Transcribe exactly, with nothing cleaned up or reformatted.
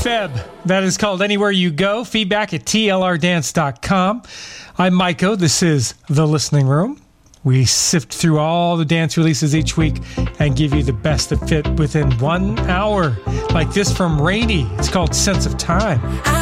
Feb. That is called Anywhere You Go. Feedback at T L R dance dot com. I'm Maiko. This is The Listening Room. We sift through all the dance releases each week and give you the best that fit within one hour. Like this from Rainy. It's called Sense of Time. I